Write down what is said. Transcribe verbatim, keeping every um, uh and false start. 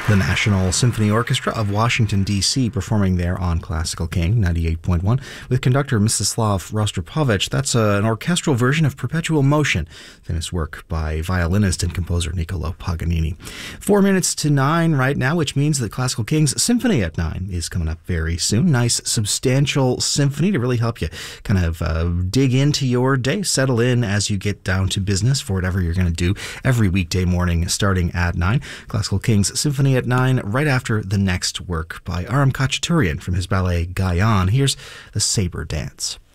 The National Symphony Orchestra of Washington, D C performing there on Classical King ninety-eight point one with conductor Mstislav Rostropovich. That's uh, an orchestral version of Perpetual Motion, famous work by violinist and composer Niccolo Paganini. Four minutes to nine right now, which means that Classical King's Symphony at Nine is coming up very soon. Nice, substantial symphony to really help you kind of uh, dig into your day, settle in as you get down to business for whatever you're going to do every weekday morning starting at nine. Classical King's Symphony at nine, right after the next work by Aram Khachaturian from his ballet Gayan. Here's the Sabre Dance.